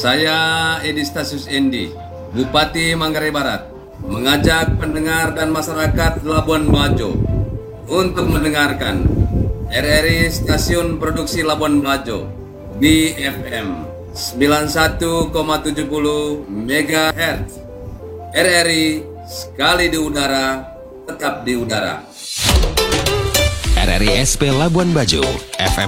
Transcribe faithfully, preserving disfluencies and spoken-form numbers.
Saya Edi Stasius Endi, Bupati Manggarai Barat, mengajak pendengar dan masyarakat Labuan Bajo untuk mendengarkan R R I Stasiun Produksi Labuan Bajo di F M sembilan puluh satu koma tujuh puluh megahertz. R R I sekali di udara, tetap di udara. R R I S P Labuan Bajo, F M